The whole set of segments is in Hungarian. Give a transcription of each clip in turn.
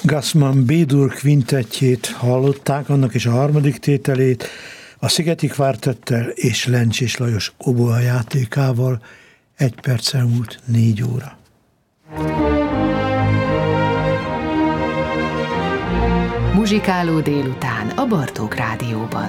Gassman B-dur kvintettjét hallották, annak is a harmadik tételét, a Szigeti Kvártettel és Lencsés Lajos oboa játékával. 1 perccel múlt 4 óra. Muzsikáló délután a Bartók Rádióban.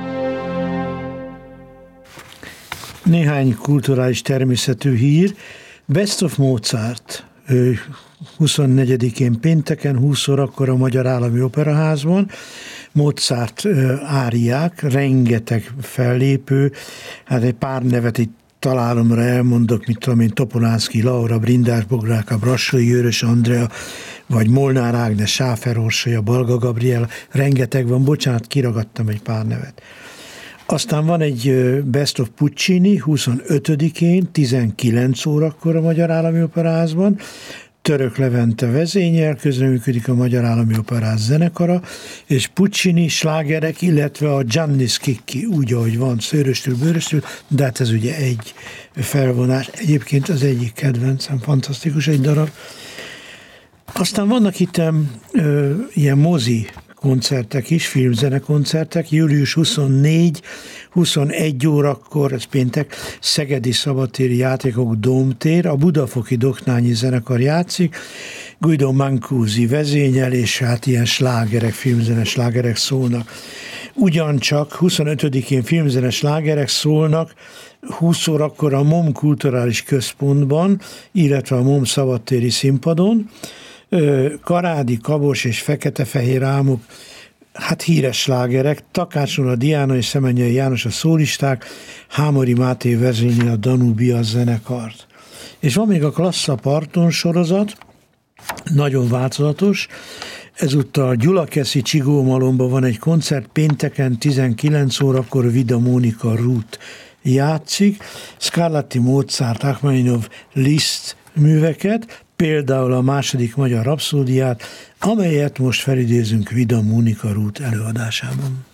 Néhány kulturális természetű hír. Best of Mozart 24-én pénteken 20 órakor a Magyar Állami Operaházban. Mozart áriák, rengeteg fellépő, hát egy pár nevet itt találomra elmondok, mit tudom én, Topolánszky Laura, Brindás Bográka, Brassai Őrös Andrea, vagy Molnár Ágnes, Sáfer Orsolya, Balga Gabriela, rengeteg van, bocsánat, kiragadtam egy pár nevet. Aztán van egy Best of Puccini 25-én 19 órakor a Magyar Állami Operaházban. Török Levente vezényel, közreműködik a Magyar Állami Operaház zenekara, és Puccini slágerek, illetve a Gianni Schicchi, úgy ahogy van, szőröstül, bőröstül, de hát ez ugye egy felvonás. Egyébként az egyik kedvencem, fantasztikus egy darab. Aztán vannak itt ilyen mozi koncertek is, filmzenekoncertek, július 24-21 órakor, ez péntek, Szegedi Szabadtéri Játékok Dómtér, a Budafoki Doknányi Zenekar játszik, Guido Mancusi vezényel, és hát ilyen slágerek, filmzenes slágerek szólnak. Ugyancsak 25-én filmzenes slágerek szólnak, 20 órakor a MOM Kulturális Központban, illetve a MOM Szabadtéri Színpadon. Karádi, Kabos és Fekete-Fehér Álmok, hát híres slágerek, Takács Nora Diana és Szemenyei János a szólisták, Hámori Máté vezényli a Danubia zenekart. És van még a Klassza Parton sorozat, nagyon változatos, ezúttal Gyulakeszi Csigómalomban van egy koncert, pénteken 19 órakor Vida Mónika Ruth játszik, Scarlatti, Mozart, Rachmaninov, Liszt műveket, például a második magyar rapszódiát, amelyet most felidézünk Vida Mónika Ruth előadásában.